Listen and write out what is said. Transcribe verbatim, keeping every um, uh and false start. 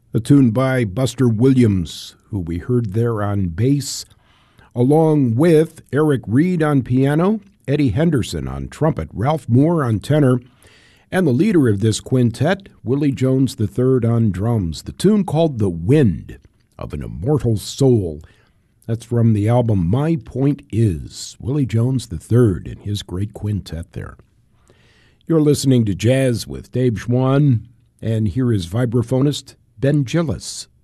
a tune by Buster Williams, who we heard there on bass, along with Eric Reed on piano, Eddie Henderson on trumpet, Ralph Moore on tenor, and the leader of this quintet, Willie Jones the third on drums. The tune called The Wind of an Immortal Soul. That's from the album My Point Is, Willie Jones the third and his great quintet there. You're listening to Jazz with Dave Schwann, and here is vibraphonist Ben Gillis.